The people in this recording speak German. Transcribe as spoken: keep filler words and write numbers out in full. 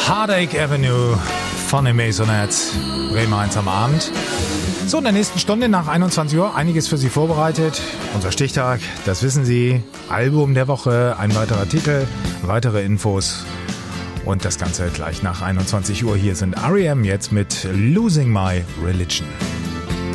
Heartache Avenue von den Maisonettes. Bremen eins am Abend. So, in der nächsten Stunde nach einundzwanzig Uhr einiges für Sie vorbereitet. Unser Stichtag, das wissen Sie. Album der Woche, ein weiterer Titel, weitere Infos. Und das Ganze gleich nach einundzwanzig Uhr. Hier sind R E M jetzt mit Losing My Religion.